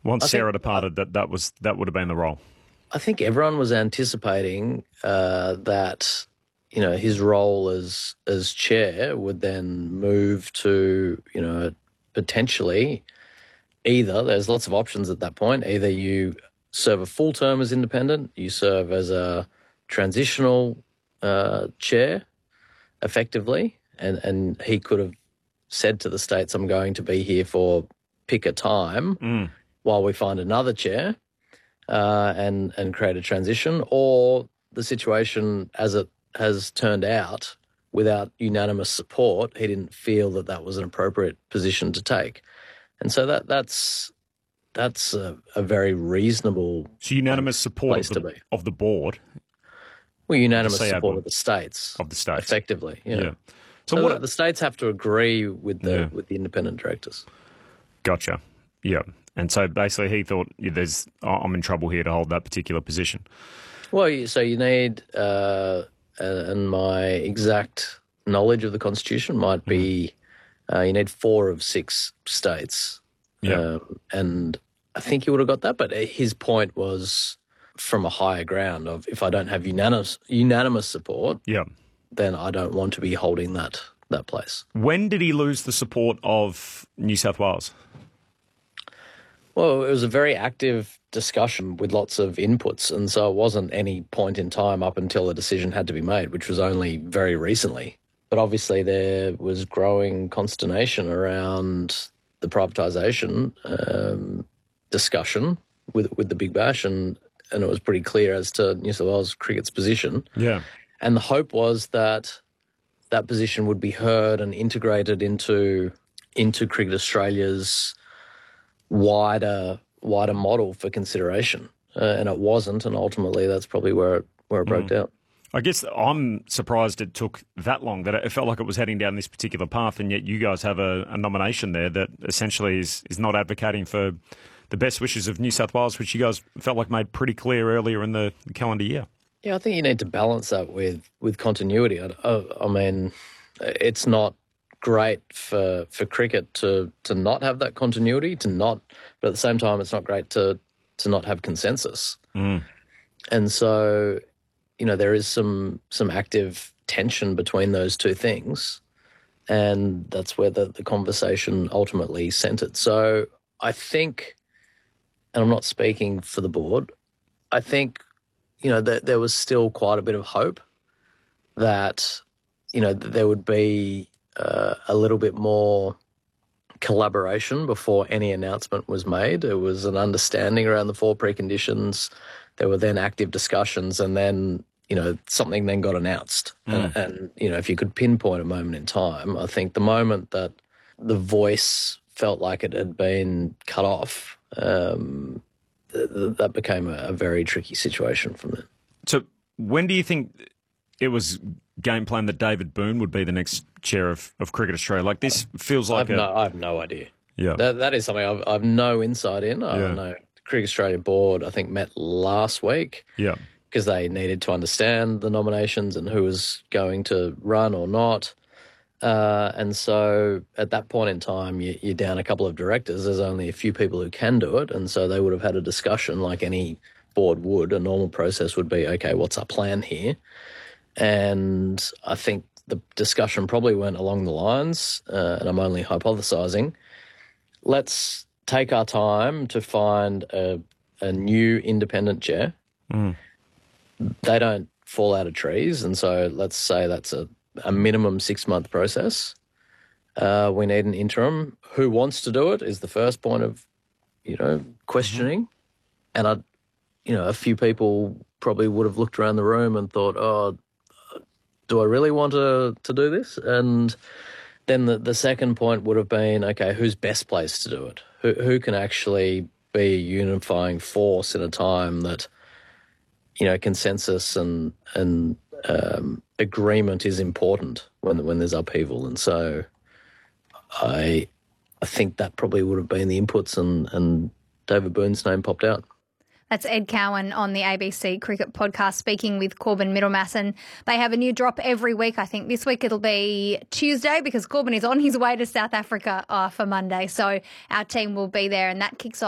Once Sarah departed, that would have been the role. I think everyone was anticipating that, you know, his role as chair would then move to, you know, potentially either, there's lots of options at that point, either you serve a full term as independent, you serve as a transitional chair effectively, and he could have said to the states, I'm going to be here for pick a time while we find another chair and create a transition, or the situation as it has turned out, without unanimous support, he didn't feel that was an appropriate position to take. And so that's a very reasonable unanimous support of the board. Well, unanimous support of the states. Of the states. Effectively, yeah. So what the states have to agree with the independent directors. Gotcha. Yeah. And so basically he thought, I'm in trouble here to hold that particular position. Well, so you need, and my exact knowledge of the Constitution might be, you need 4 of 6 states. Yeah. And I think he would have got that, but his point was from a higher ground of, if I don't have unanimous support, then I don't want to be holding that place. When did he lose the support of New South Wales? Well, it was a very active discussion with lots of inputs, and so it wasn't any point in time up until a decision had to be made, which was only very recently. But obviously there was growing consternation around the privatisation discussion with the Big Bash, and it was pretty clear as to New South Wales Cricket's position. Yeah. And the hope was that that position would be heard and integrated into Cricket Australia's wider model for consideration, and it wasn't, and ultimately that's probably where it broke down. I guess I'm surprised it took that long, that it felt like it was heading down this particular path, and yet you guys have a nomination there that essentially is not advocating for the best wishes of New South Wales, which you guys felt like made pretty clear earlier in the calendar year. Yeah, I think you need to balance that with continuity. I mean, it's not great for cricket to not have that continuity, but at the same time, it's not great to not have consensus. And so, you know, there is some active tension between those two things, and that's where the conversation ultimately centred. So I think, and I'm not speaking for the board, I think, you know, that there was still quite a bit of hope that, you know, that there would be a little bit more collaboration before any announcement was made. There was an understanding around the 4 preconditions. There were then active discussions, and then, you know, something then got announced. And, you know, if you could pinpoint a moment in time, I think the moment that the voice felt like it had been cut off, that became a very tricky situation from then. So when do you think it was game plan that David Boon would be the next chair of Cricket Australia? Like, this feels like I have no idea. Yeah. That is something I've no insight in. I don't know. The Cricket Australia board, I think, met last week. Yeah. Because they needed to understand the nominations and who was going to run or not. And so at that point in time, you're down a couple of directors. There's only a few people who can do it. And so they would have had a discussion like any board would. A normal process would be, okay, what's our plan here? And I think the discussion probably went along the lines, and I'm only hypothesising, let's take our time to find a new independent chair. They don't fall out of trees, and so let's say that's a minimum 6-month process. We need an interim. Who wants to do it is the first point of, you know, questioning. And a few people probably would have looked around the room and thought, oh, do I really want to do this? And then the second point would have been, okay, who's best placed to do it? Who can actually be a unifying force in a time that, you know, consensus and agreement is important when there's upheaval. And so I think that probably would have been the inputs, and David Boon's name popped out. That's Ed Cowan on the ABC Cricket Podcast speaking with Corbin Middlemass, and they have a new drop every week. I think this week it'll be Tuesday because Corbin is on his way to South Africa for Monday. So our team will be there, and that kicks off